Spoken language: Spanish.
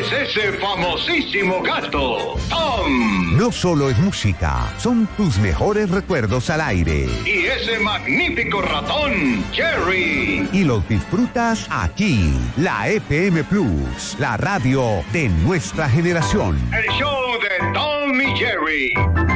es ese famosísimo gato, Tom. No solo es música, son tus mejores recuerdos al aire. Y ese magnífico ratón, Jerry. Y los disfrutas aquí, la EPM Plus, la radio de nuestra generación. El show de Tom y Jerry.